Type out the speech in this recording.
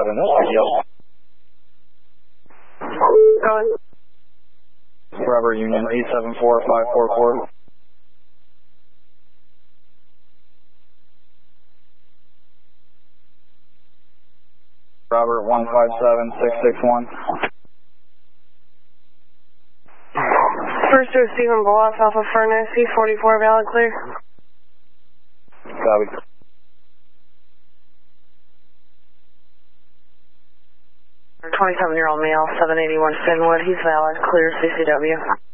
Yep. Go ahead. Robert Union 874544. Robert 157661. First to Stephen Boloff, Alpha Furnace, C44, valid clear. Copy. 27-year-old male, 781 Finwood, he's valid, clear CCW.